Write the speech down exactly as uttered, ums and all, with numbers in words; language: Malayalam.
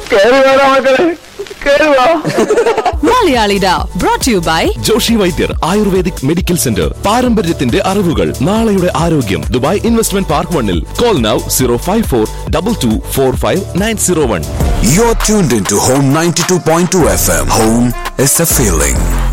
മലയാളിഡ brought to you by Joshi Vaidyar ayurvedic medical centre. പാരമ്പര്യത്തിന്റെ അറിവുകൾ, നാളെയുടെ ആരോഗ്യം. ദുബായ് ഇൻവെസ്റ്റ്മെന്റ് പാർക്ക് വണ്ണിൽ. Call now zero five four two two four five nine zero one. You're tuned into Home ninety-two point two F M. Home is a feeling.